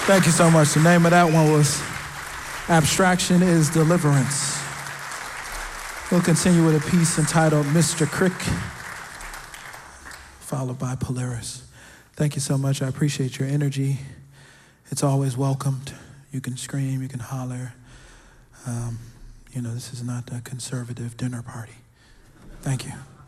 Thank you so much. The name of that one was Abstraction is Deliverance. We'll continue with a piece entitled Mr. Crick, followed by Polaris. Thank you so much. I appreciate your energy. It's always welcomed. You can scream, you can holler. This is not a conservative dinner party. Thank you.